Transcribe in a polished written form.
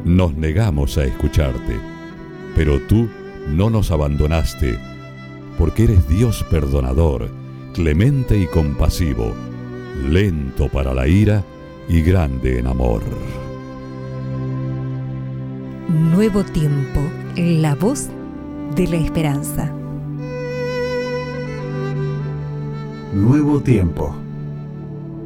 Nos negamos a escucharte, pero tú no nos abandonaste, porque eres Dios perdonador, clemente y compasivo, lento para la ira y grande en amor. Nuevo tiempo, la voz de la esperanza. Nuevo tiempo.